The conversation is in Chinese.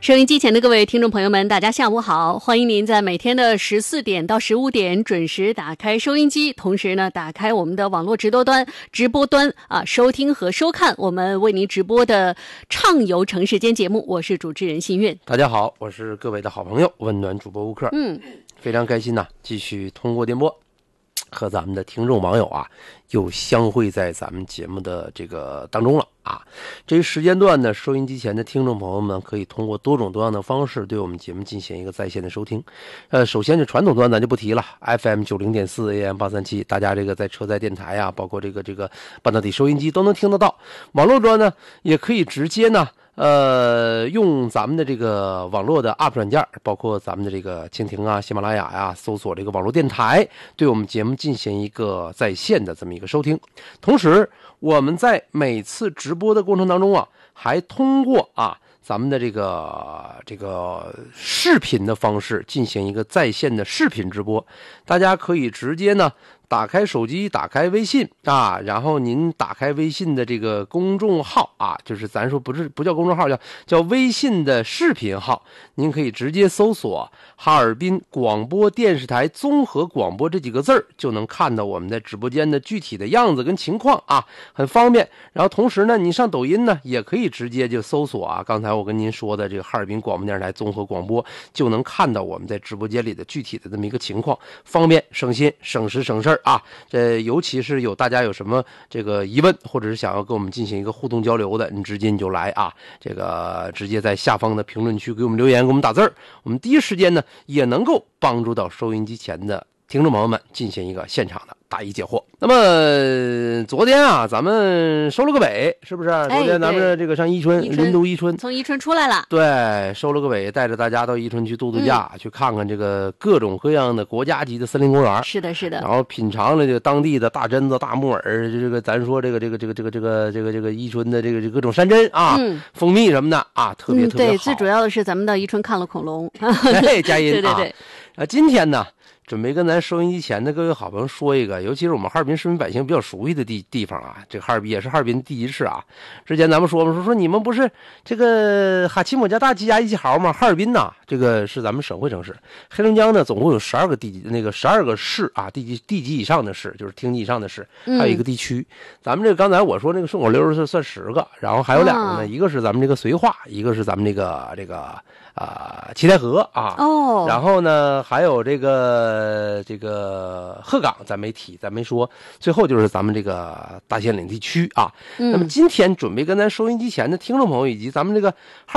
收音机前的各位听众朋友们，大家下午好！欢迎您在每天的14点到15点准时打开收音机，同时呢，打开我们的网络直播端收听和收看我们为您直播的畅游城市间节目。我是主持人新韵。 大家好，我是各位的好朋友温暖主播吴克。非常开心呐，继续通过电波和咱们的听众网友啊，又相会在咱们节目的这个当中了啊。这一时间段呢，收音机前的听众朋友们可以通过多种多样的方式对我们节目进行一个在线的收听。首先是传统端咱就不提了 ，FM 90.4 AM 837，大家这个在车载电台啊，包括这个半导体收音机都能听得到。网络端呢，也可以直接呢。用咱们的这个网络的 App 软件，包括咱们的这个蜻蜓啊、喜马拉雅呀，搜索这个网络电台，对我们节目进行一个在线的这么一个收听。同时，我们在每次直播的过程当中啊，还通过咱们的这个视频的方式进行一个在线的视频直播。大家可以直接呢打开手机，打开微信啊，然后您打开微信的这个公众号啊，就是咱说不叫公众号，叫微信的视频号，您可以直接搜索哈尔滨广播电视台综合广播这几个字儿，就能看到我们在直播间的具体的样子跟情况啊，很方便。然后同时呢，你上抖音呢也可以直接就搜索刚才我跟您说的这个哈尔滨广播电视台综合广播，就能看到我们在直播间里的具体的这么一个情况，方便省心省时省事儿啊。这尤其是大家有什么这个疑问，或者是想要跟我们进行一个互动交流的，你直接你就来啊，这个直接在下方的评论区给我们留言，给我们打字儿，我们第一时间呢也能够帮助到收音机前的听众朋友们进行一个现场的答疑解惑。那么昨天咱们收了个尾，是不是？昨天咱们这个上宜春临都宜春， 从宜春出来了， 对，收了个尾，带着大家到宜春去度假，去看看这个各种各样的国家级的森林公园。 是的，是的。 然后品尝了这个当地的大榛子、大木耳，这个咱说这个宜春的这个各种山珍啊，蜂蜜什么的啊，特别好。 对，最主要的是咱们到宜春看了恐龙， 佳音对。 今天呢，准备跟咱收音机前的各位好朋友说一个，尤其是我们哈尔滨市民百姓比较熟悉的地方啊，这个哈尔滨也是哈尔滨第一市啊。之前咱们说你们不是这个哈奇姆加大吉加一起豪吗？哈尔滨呐，这个是咱们省会城市。黑龙江呢，总共有12个12个市啊，地级以上的市，就是厅级以上的市，还有一个地区。咱们这个刚才我说那个顺口溜是算10个，然后还有2个呢，一个是咱们这个绥化，一个是咱们这个七台河啊。然后呢，还有这个鹤岗，咱没提，咱没说。最后就是咱们这个大兴安岭地区啊。那么今天准备跟咱收音机前的听众朋友以及咱们这个